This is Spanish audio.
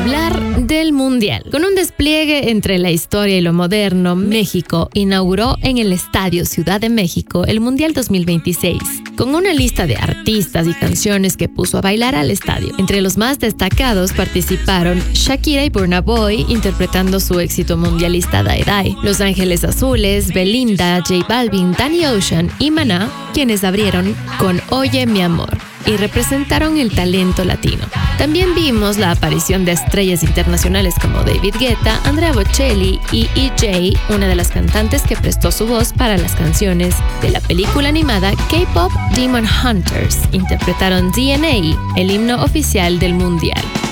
hablar del Mundial. Con un despliegue entre la historia y lo moderno, México inauguró en el Estadio Ciudad de México el Mundial 2026, con una lista de artistas y canciones que puso a bailar al estadio. Entre los más destacados participaron Shakira y Burna Boy interpretando su éxito mundialista Die Die, Los Ángeles Azules, Belinda, J Balvin, Danny Ocean y Maná, quienes abrieron con Oye mi amor y representaron el talento latino. También vimos la aparición de estrellas internacionales como David Guetta, Andrea Bocelli y EJ, una de las cantantes que prestó su voz para las canciones de la película animada K-Pop Demon Hunters. Interpretaron DNA, el himno oficial del Mundial.